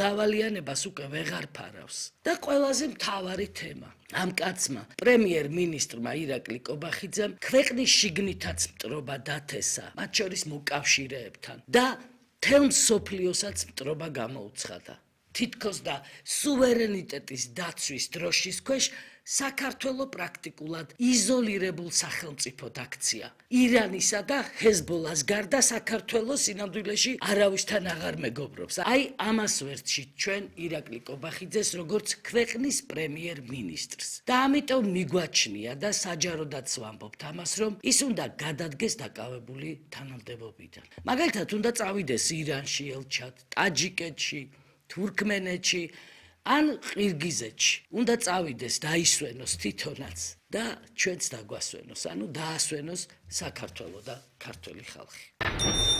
გავალიანებას უკვე ვეღარ ფარავს. და ყველაზე მთავარი თემა. ამ კაცმა, პრემიერ-მინისტრმა ირაკლი კობახიძემ ქვეყნის შიგნითაც მტრობა დათესა, მათ შორის მოკავშირეებთან და მთელ მსოფლიოსაც მტრობა გამოუცხადა. თითქოს და სუვერენიტეტის დაცვის დროშის ქვეშ საქართველო პრაქტიკულად იზოლირებულ სახელმწიფოდ აქცია. ირანისა და ჰეზბოლას გარდა საქართველო სინამდვილეში არავისთან აღარ მეგობრობს. აი ამას ვერჩით ჩვენ ირაკლი კობახიძეს როგორც ქვეყნის პრემიერ-მინისტრს. და ამიტომ მიგვაჩნია და საჯაროდაც ვამბობთ ამას, რომ ის უნდა გადადგეს დაკავებული თანამდებობიდან. მაგალითად, უნდა წავიდეს ირანში ელჩად, ტაჯიკეთში, თურქმენეთში ან ყირგიზეთში. უნდა წავიდეს, დაისვენოს თვითონაც და ჩვენც დაგვასვენოს, ანუ დაასვენოს საქართველო და ქართველი ხალხი.